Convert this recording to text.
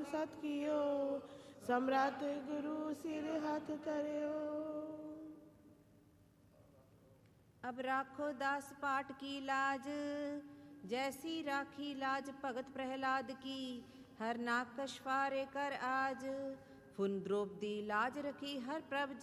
सत कियो, सम्राट गुरु सिर हाथ धर्यो। अब राखो दास पाठ की लाज, जैसी राखी लाज भगत प्रहलाद की, हर नाकश फारे कर आज। फुन द्रौपदी लाज रखी हर प्रभ